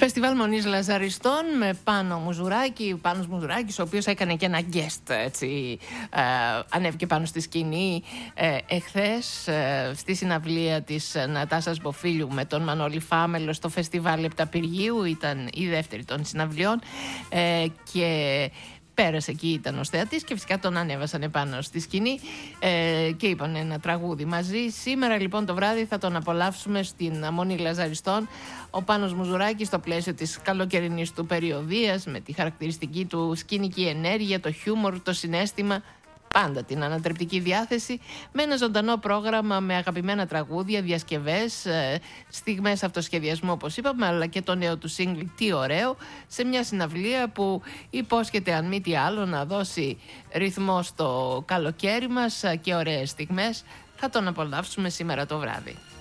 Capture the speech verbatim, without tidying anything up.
Φεστιβάλ Μονής Λαζαριστών με Πάνο Μουζουράκη, Πάνος Μουζουράκης, ο οποίος έκανε και ένα guest, έτσι, ε, ανέβηκε πάνω στη σκηνή ε, εχθές ε, στη συναυλία της Νατάσας Μποφίλιου με τον Μανώλη Φάμελο στο Φεστιβάλ Επταπηργίου, ήταν η δεύτερη των συναυλιών ε, και πέρασε εκεί, ήταν ως θεατής και φυσικά τον ανέβασαν επάνω στη σκηνή ε, και είπαν ένα τραγούδι μαζί. Σήμερα λοιπόν το βράδυ θα τον απολαύσουμε στην Μονή Λαζαριστών. Ο Πάνος Μουζουράκης στο πλαίσιο της καλοκαιρινής του περιοδίας, με τη χαρακτηριστική του σκηνική ενέργεια, το χιούμορ, το συναίσθημα, πάντα την ανατρεπτική διάθεση, με ένα ζωντανό πρόγραμμα με αγαπημένα τραγούδια, διασκευές, στιγμές αυτοσχεδιασμού όπως είπαμε, αλλά και το νέο του single «Τι ωραίο», σε μια συναυλία που υπόσχεται αν μη τι άλλο να δώσει ρυθμό στο καλοκαίρι μας και ωραίες στιγμές. Θα τον απολαύσουμε σήμερα το βράδυ.